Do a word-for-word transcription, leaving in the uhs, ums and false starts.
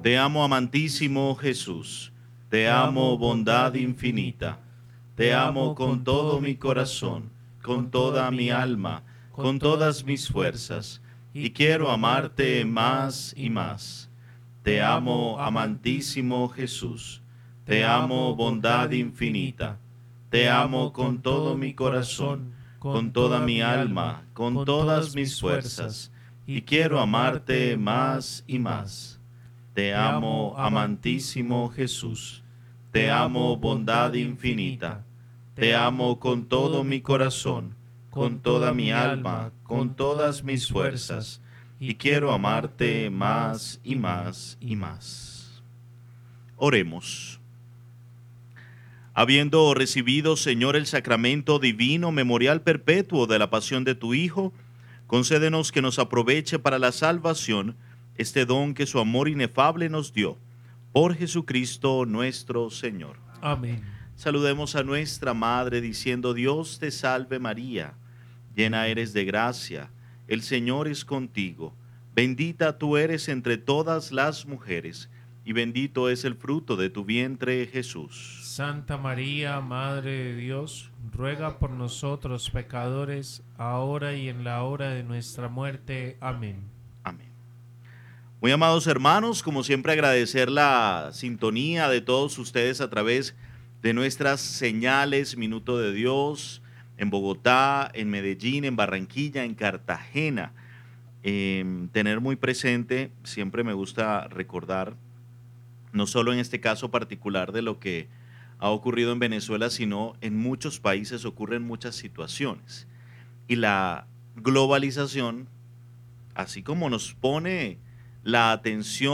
Te amo, amantísimo Jesús. Te amo, bondad infinita. Te amo con todo mi corazón, con toda mi alma, con todas mis fuerzas, y quiero amarte más y más. Te amo, amantísimo Jesús. Te amo, bondad infinita. Te amo con todo mi corazón, con toda mi alma, con todas mis fuerzas, y quiero amarte más y más. Te amo, amantísimo Jesús. Te amo, bondad infinita. Te amo con todo mi corazón, con toda mi alma, con todas mis fuerzas, y quiero amarte más y más y más. Oremos. Habiendo recibido, Señor, el sacramento divino, memorial perpetuo de la pasión de tu Hijo, concédenos que nos aproveche para la salvación este don que su amor inefable nos dio. Por Jesucristo nuestro Señor. Amén. Saludemos a nuestra Madre diciendo: Dios te salve María, llena eres de gracia, el Señor es contigo. Bendita tú eres entre todas las mujeres, y bendito es el fruto de tu vientre, Jesús. Santa María, Madre de Dios, ruega por nosotros pecadores, ahora y en la hora de nuestra muerte. Amén. Amén. Muy amados hermanos, como siempre agradecer la sintonía de todos ustedes a través de nuestras señales Minuto de Dios en Bogotá, en Medellín, en Barranquilla, en Cartagena. Eh, tener muy presente, siempre me gusta recordar, no solo en este caso particular de lo que ha ocurrido en Venezuela, sino en muchos países ocurren muchas situaciones. Y la globalización, así como nos pone la atención